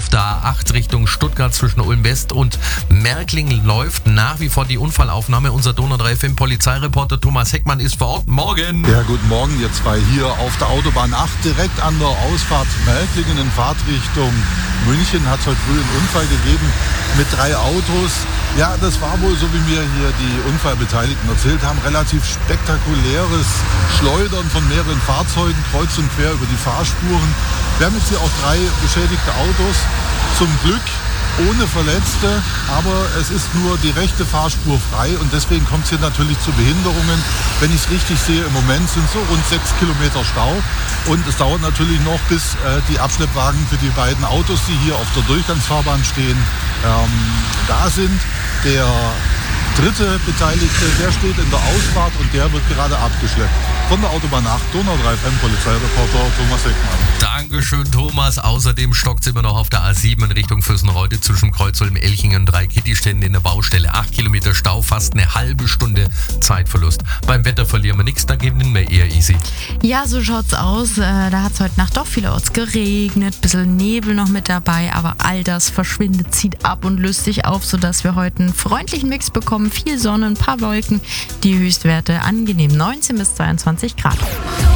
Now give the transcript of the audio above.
auf der A8 Richtung Stuttgart zwischen Ulm West und Märklingen läuft nach wie vor die Unfallaufnahme. Unser Donau 3 FM Polizeireporter Thomas Heckmann ist vor Ort. Morgen! Ja, guten Morgen, ihr zwei hier auf der Autobahn 8, direkt an der Ausfahrt Märklingen in Fahrtrichtung München hat es heute früh einen Unfall gegeben mit 3 Autos. Ja, das war wohl, so wie mir hier die Unfallbeteiligten erzählt haben, relativ spektakuläres Schleudern von mehreren Fahrzeugen kreuz und quer über die Fahrspuren. Wir haben jetzt hier auch 3 beschädigte Autos, zum Glück ohne Verletzte, aber es ist nur die rechte Fahrspur frei und deswegen kommt es hier natürlich zu Behinderungen. Wenn ich es richtig sehe, im Moment sind so rund 6 Kilometer Stau und es dauert natürlich noch, bis die Abschleppwagen für die beiden Autos, die hier auf der Durchgangsfahrbahn stehen, da sind. Der dritte Beteiligte, der steht in der Ausfahrt und der wird gerade abgeschleppt. Von der Autobahn 8, Donau 3 FM Polizeireporter Thomas Heckmann. Dankeschön, Thomas. Außerdem stockt es immer noch auf der A7 in Richtung Fürstenreuth zwischen Kreuzholm, Elchingen, 3 Kitti-Ständen in der Baustelle. 8 Kilometer Stau, fast eine halbe Stunde Zeitverlust. Beim Wetter verlieren wir nichts, da gewinnen wir eher easy. Ja, so schaut's aus. Da hat es heute Nacht doch vielerorts geregnet, bisschen Nebel noch mit dabei, aber all das verschwindet, zieht ab und löst sich auf, sodass wir heute einen freundlichen Mix bekommen. Viel Sonne, ein paar Wolken, die Höchstwerte angenehm 19 bis 22 Grad.